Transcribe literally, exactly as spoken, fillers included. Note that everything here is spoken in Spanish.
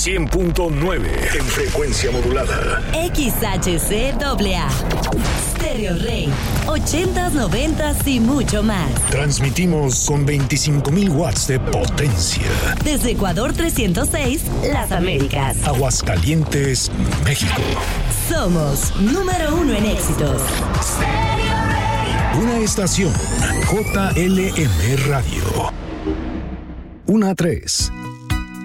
cien punto nueve en frecuencia modulada. X H C A A. Stereo Rey. ochentas, noventas y mucho más. Transmitimos con veinticinco mil watts de potencia. Desde Ecuador trescientos seis, Las Américas. Aguascalientes, México. Somos número uno en éxitos. Stereo Rey. Una estación J L M Radio. Una a tres.